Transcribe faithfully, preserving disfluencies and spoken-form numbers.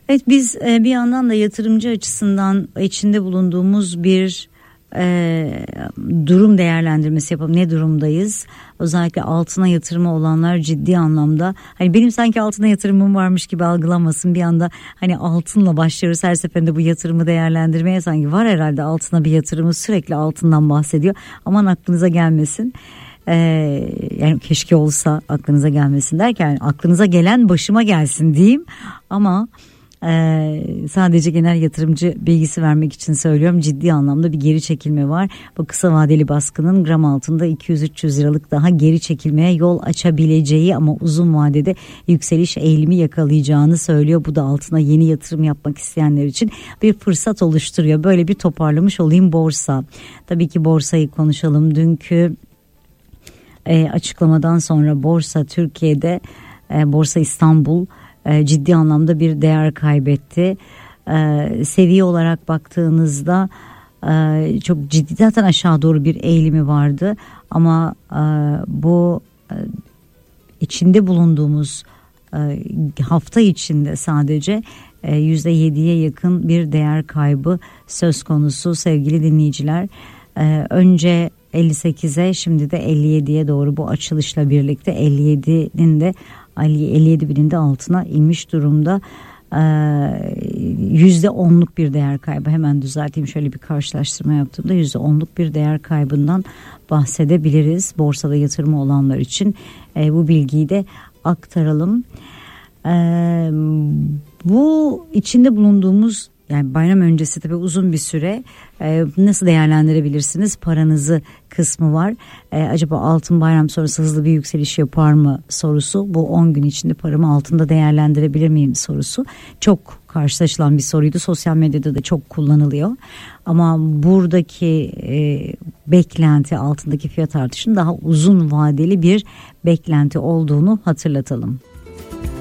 Evet, biz bir yandan da yatırımcı açısından içinde bulunduğumuz bir e, durum değerlendirmesi yapalım. Ne durumdayız? Özellikle altına yatırımı olanlar ciddi anlamda, hani benim sanki altına yatırımım varmış gibi algılamasın. Bir anda hani altınla başlıyoruz her seferinde bu yatırımı değerlendirmeye, sanki var herhalde altına bir yatırımı, sürekli altından bahsediyor. Aman aklınıza gelmesin. Ee, yani keşke olsa aklınıza gelmesin derken, aklınıza gelen başıma gelsin diyeyim ama Ee, sadece genel yatırımcı bilgisi vermek için söylüyorum. Ciddi anlamda bir geri çekilme var. Bu kısa vadeli baskının gram altında iki yüz üç yüz liralık daha geri çekilmeye yol açabileceği ama uzun vadede yükseliş eğilimi yakalayacağını söylüyor. Bu da altına yeni yatırım yapmak isteyenler için bir fırsat oluşturuyor. Böyle bir toparlamış olayım borsa. Tabii ki borsayı konuşalım. Dünkü e, açıklamadan sonra borsa Türkiye'de, e, Borsa İstanbul ciddi anlamda bir değer kaybetti. Ee, seviye olarak baktığınızda e, çok ciddi, zaten aşağı doğru bir eğilimi vardı ama e, bu e, içinde bulunduğumuz e, hafta içinde sadece e, yüzde yediye yakın bir değer kaybı söz konusu sevgili dinleyiciler. E, önce elli sekize, şimdi de elli yediye doğru, bu açılışla birlikte elli yedinin de elli yedi binin de altına inmiş durumda. Yüzde onluk bir değer kaybı, hemen düzelteyim, şöyle bir karşılaştırma yaptığımda yüzde onluk bir değer kaybından bahsedebiliriz borsada yatırımı olanlar için. E, bu bilgiyi de aktaralım. E, bu içinde bulunduğumuz, yani bayram öncesi tabii uzun bir süre e, nasıl değerlendirebilirsiniz paranızı kısmı var. E, acaba altın bayram sonrası hızlı bir yükseliş yapar mı sorusu, bu on gün içinde paramı altında değerlendirebilir miyim sorusu çok karşılaşılan bir soruydu. Sosyal medyada da çok kullanılıyor. Ama buradaki e, beklenti, altındaki fiyat artışının daha uzun vadeli bir beklenti olduğunu hatırlatalım.